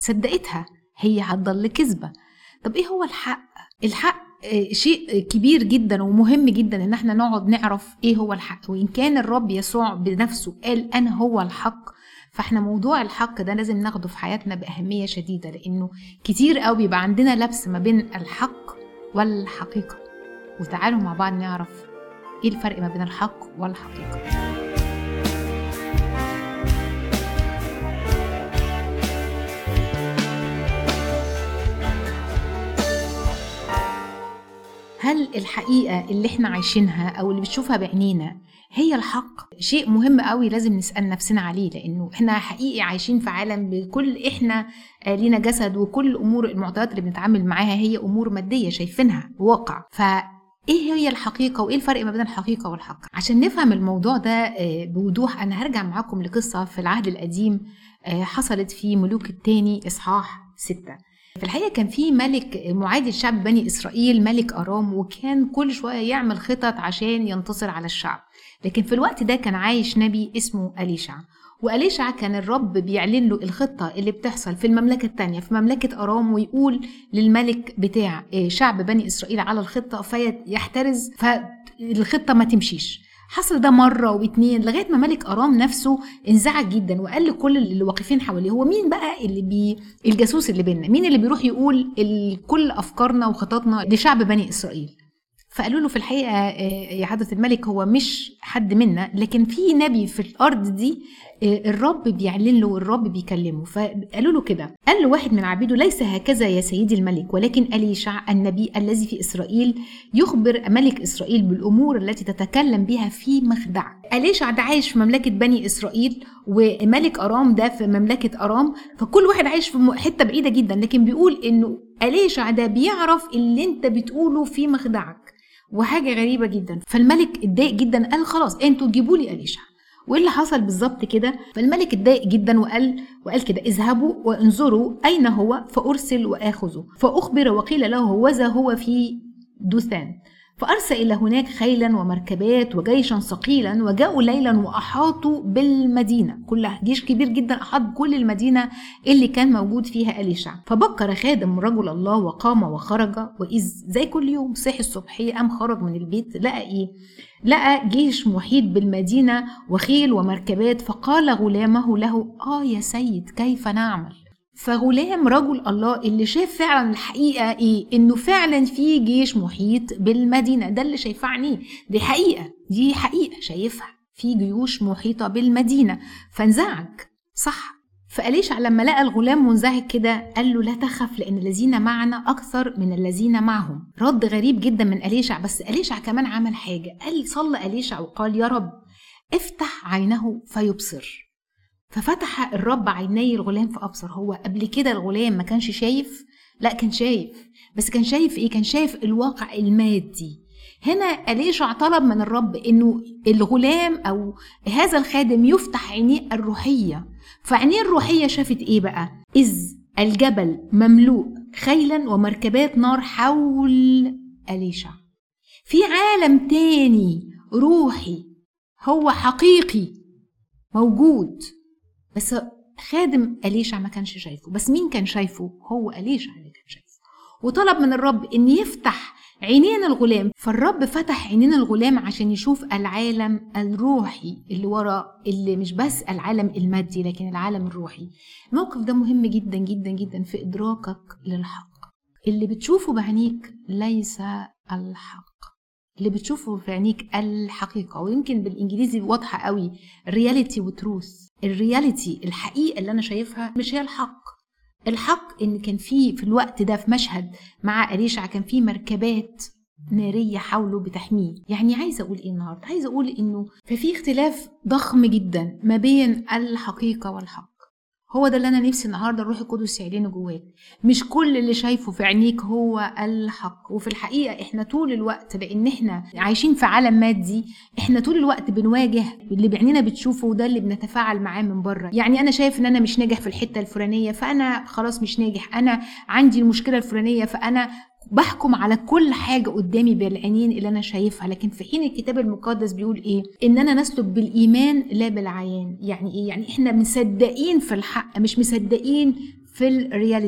صدقتها، هي هتضل كذبة. طب ايه هو الحق؟ الحق شيء كبير جدا ومهم جدا ان احنا نقعد نعرف ايه هو الحق. وان كان الرب يسوع بنفسه قال انا هو الحق، فاحنا موضوع الحق ده لازم ناخده في حياتنا بأهمية شديدة، لانه كتير قوي بيبقى عندنا لبس ما بين الحق والحقيقة. وتعالوا مع بعض نعرف ايه الفرق ما بين الحق والحقيقة. هل الحقيقة اللي احنا عايشينها او اللي بتشوفها بعينينا هي الحق؟ شيء مهم قوي لازم نسأل نفسنا عليه، لانه احنا حقيقي عايشين في عالم بكل احنا لينا جسد، وكل الامور المعطيات اللي بنتعامل معاها هي امور مادية شايفينها واقع. ايه هي الحقيقة وايه الفرق ما بين الحقيقة والحق؟ عشان نفهم الموضوع ده بوضوح انا هرجع معاكم لقصة في العهد القديم حصلت في ملوك الثاني اصحاح 6. في الحقيقة كان في ملك معادي لشعب بني إسرائيل، ملك أرام، وكان كل شوية يعمل خطط عشان ينتصر على الشعب. لكن في الوقت ده كان عايش نبي اسمه أليشع، وأليشع كان الرب بيعلن له الخطة اللي بتحصل في المملكة التانية في مملكة أرام، ويقول للملك بتاع شعب بني إسرائيل على الخطة فيحترز فالخطة ما تمشيش. حصل ده مرة واتنين لغاية ما ملك أرام نفسه انزعج جدا، وقال لكل اللي واقفين حواليه هو مين بقى الجاسوس اللي بيننا؟ مين اللي بيروح يقول كل أفكارنا وخططنا لشعب بني إسرائيل؟ فقالوا له في الحقيقة يا حضرة الملك هو مش حد منا، لكن في نبي في الأرض دي الرب بيعلن له والرب بيكلمه. فقالوا له كده، قال له واحد من عبيده ليس هكذا يا سيدي الملك، ولكن أليشع النبي الذي في إسرائيل يخبر ملك إسرائيل بالأمور التي تتكلم بها في مخدعك. أليشع ده عايش في مملكة بني إسرائيل، وملك أرام ده في مملكة أرام، فكل واحد عايش في حتة بعيدة جدا، لكن بيقول إنه أليشع ده بيعرف اللي انت بتقوله في مخدعك، وحاجة غريبة جدا. فالملك اتضايق جدا، قال خلاص انتوا تجيبوا لي أليشع. وايه اللي حصل بالظبط كده؟ فالملك اتضايق جدا وقال كده اذهبوا وانظروا اين هو فارسل واخذه. فاخبر وقيل له هوذا هو في دوثان. فأرسل إلى هناك خيلا ومركبات وجيشا ثقيلا، وجاءوا ليلا وأحاطوا بالمدينة كلها، جيش كبير جدا أحاط كل المدينة اللي كان موجود فيها أليشع. فبكر خادم رجل الله وقام وخرج، وإذ زي كل يوم صحي الصبحية قام خرج من البيت، لقى إيه؟ لقى جيش محيط بالمدينة وخيل ومركبات. فقال غلامه له يا سيد كيف نعمل؟ فغلام رجل الله اللي شاف فعلا الحقيقة ايه؟ انه فعلا في جيش محيط بالمدينة، ده اللي شايفاه عينيه، دي حقيقة شايفها، في جيوش محيطة بالمدينة. فانزعج صح. فأليشع لما لقى الغلام منزعج كده قال له لا تخف لأن الذين معنا أكثر من الذين معهم. رد غريب جدا من أليشع، بس أليشع كمان عمل حاجة، قال صلى أليشع وقال يا رب افتح عينه فيبصر. ففتح الرب عيني الغلام فأبصر. هو قبل كده الغلام ما كانش شايف؟ لا كان شايف، بس كان شايف ايه؟ كان شايف الواقع المادي. هنا أليشع طلب من الرب انه الغلام او هذا الخادم يفتح عينيه الروحية. فعينيه الروحية شافت ايه بقى؟ إذ الجبل مملوء خيلا ومركبات نار حول أليشع. في عالم تاني روحي هو حقيقي موجود، بس خادم أليشع ما كانش شايفه. بس مين كان شايفه؟ هو أليشع اللي كان شايفه. وطلب من الرب ان يفتح عينين الغلام. فالرب فتح عينين الغلام عشان يشوف العالم الروحي اللي ورا، اللي مش بس العالم المادي لكن العالم الروحي. الموقف ده مهم جدا جدا جدا في إدراكك للحق. اللي بتشوفه بعينيك ليس الحق، اللي بتشوفه في عينيك الحقيقة. ويمكن بالإنجليزي واضحة قوي، reality وتروث. الرياليتي الحقيقة اللي أنا شايفها مش هي الحق. الحق إن كان في الوقت ده في مشهد مع أليشع كان في مركبات نارية حوله بتحميه. يعني عايزة أقول إيه النهاردة؟ عايزة أقول إنه ففي اختلاف ضخم جدا ما بين الحقيقة والحق. هو ده اللي أنا نفسي النهاردة الروح القدس يعلنه جواك. مش كل اللي شايفه في عينيك هو الحق. وفي الحقيقة إحنا طول الوقت، لأن إحنا عايشين في عالم مادي، إحنا طول الوقت بنواجه اللي بعينينا بتشوفه وده اللي بنتفاعل معاه من بره. يعني أنا شايف إن أنا مش ناجح في الحتة الفلانية فأنا خلاص مش ناجح، أنا عندي المشكلة الفلانية فأنا بحكم على كل حاجة قدامي بالعينين اللي أنا شايفها. لكن في حين الكتاب المقدس بيقول إيه؟ إننا نسلك بالإيمان لا بالعيان. يعني إيه؟ يعني إحنا مصدقين في الحق، مش مصدقين في الرياليتي